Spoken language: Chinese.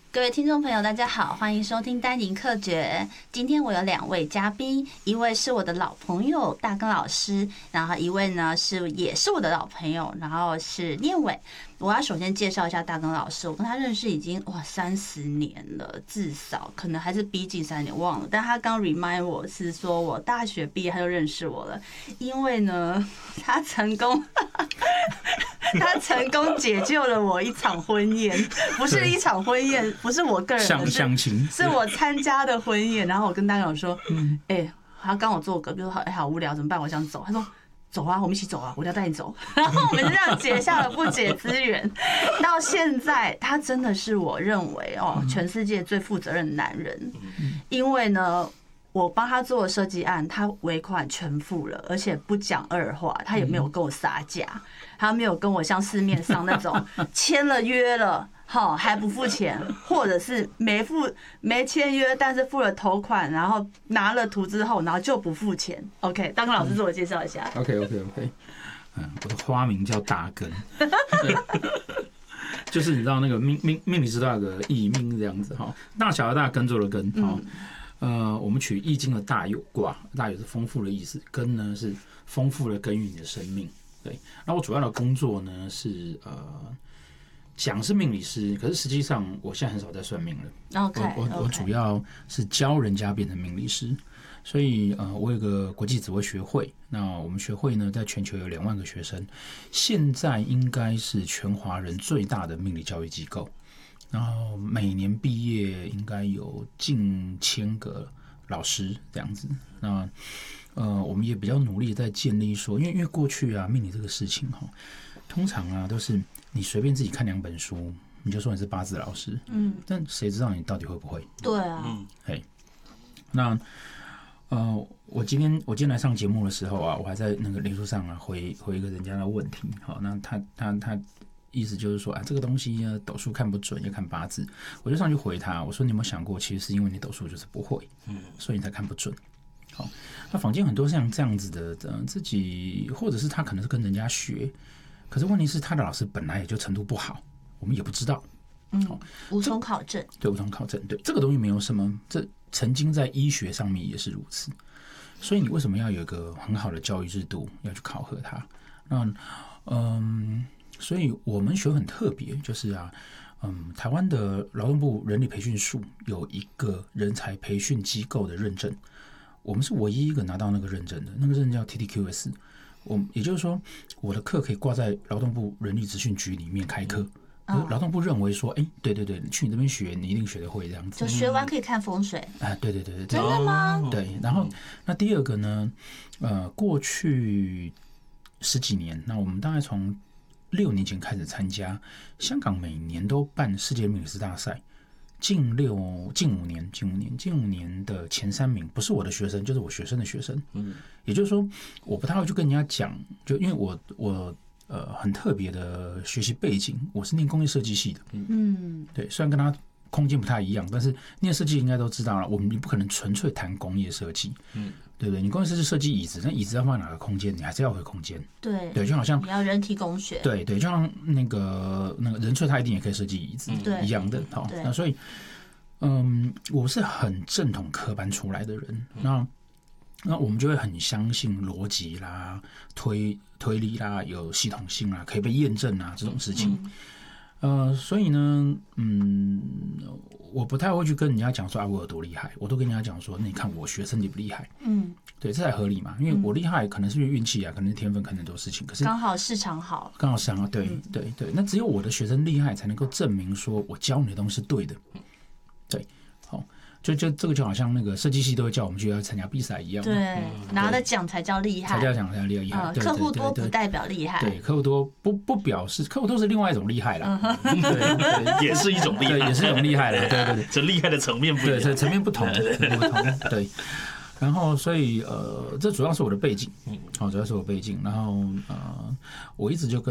各位听众朋友，大家好，欢迎收听丹宁课诀。今天我有2位嘉宾，一位是我的老朋友大根老师，然后一位呢也是我的老朋友，然后是念伟。我要首先介绍一下大根老师，我跟他认识已经30年了，至少可能还是逼近30年，忘了。但他刚 remind 我是说我大学毕业他就认识我了，因为呢他成功解救了我一场婚宴，不是一场婚宴，不是我个人的相亲， 是我参加的婚宴。然后我跟大根老师说，他刚好坐我隔壁，说好无聊怎么办？我想走。他说走啊，我们一起走啊，我要带你走。然后我们就这样结下了不解之缘。到现在，他真的是我认为全世界最负责任的男人，因为呢，我帮他做的设计案，他尾款全付了，而且不讲二话，他也没有跟我杀价，他没有跟我像市面上那种签了约了。还不付钱，或者是没签约，但是付了头款，然后拿了图之后，然后就不付钱。OK， 大根老师自我介绍一下。 OK， 我的花名叫大根，就是你知道那个命理师都有个易命这样子哈，大小的大根做的根哈。我们取易经的大有卦，大有是丰富的意思，根呢是丰富的耕耘你的生命。对，那我主要的工作呢是讲是命理师，可是实际上我现在很少在算命了。我主要是教人家变成命理师，所以我有个国际紫微学会。那我们学会呢，在全球有2万个学生，现在应该是全华人最大的命理教育机构。然后每年毕业应该有近1000个老师这样子。那我们也比较努力在建立说，因为过去啊命理这个事情哈，通常啊都是你随便自己看2本书，你就说你是八字老师，但谁知道你到底会不会？对啊，那我今天来上节目的时候啊，我还在那个脸书上啊回一个人家的问题，好，那他意思就是说这个东西呢斗数看不准，要看八字，我就上去回他，我说你有没有想过，其实是因为你斗数就是不会，所以你才看不准。好，那坊间很多像这样子的，自己或者是他可能是跟人家学。可是问题是，他的老师本来也就程度不好，我们也不知道， 无从考证。 对，无从考证。对，这个东西没有什么，这曾经在医学上面也是如此。所以你为什么要有一个很好的教育制度要去考核它？那所以我们学很特别，就是台湾的劳动部人力培训署有一个人才培训机构的认证，我们是唯一一个拿到那个认证的，那个认证叫 TTQS。也就是说，我的课可以挂在劳动部人力资讯局里面开课。劳动部认为说，对，你去你这边学，你一定学得会这样子。 就学完可以看风水。 对， 真的吗？ 对。然后，那第二个呢？过去10几年，那我们大概从6年前开始参加，香港每年都办世界命理师大赛。近5年的前3名不是我的学生，就是我学生的学生。也就是说，我不太会去跟人家讲，就因为我很特别的学习背景，我是念工业设计系的。对，虽然跟他空间不太一样，但是念设计应该都知道了，我们不可能纯粹谈工业设计。对不对？你工业设计设计椅子，那椅子要放哪个空间，你还是要回空间。对，就好像你要人体工学。 对，就像那个人粹，他一定也可以设计椅子一样的。好，那所以，我是很正统科班出来的人，那我们就会很相信逻辑啦、推理啦、有系统性啦、可以被验证啊这种事情。所以呢，我不太会去跟人家讲说我有多厉害，我都跟人家讲说，那你看我学生厉不厉害？对，这才合理嘛。因为我厉害，可能是运气啊，可能是天分，可能很多事情。可是刚好市场好， 对。那只有我的学生厉害，才能够证明说我教你的东西是对的。对，好。就这个就好像那个设计系都会叫我们去要参加比赛一样， 对，拿了奖才叫厉害， 才叫奖才叫厉害。 客户多不代表厉害， 对，客户多不表示客户多是另外一种厉害啦，对， 也是一种厉害， 也是一种厉害啦，对， 这厉害的层面不一样， 对，层面不同，对。然后，所以这主要是我的背景，主要是我背景。然后我一直就跟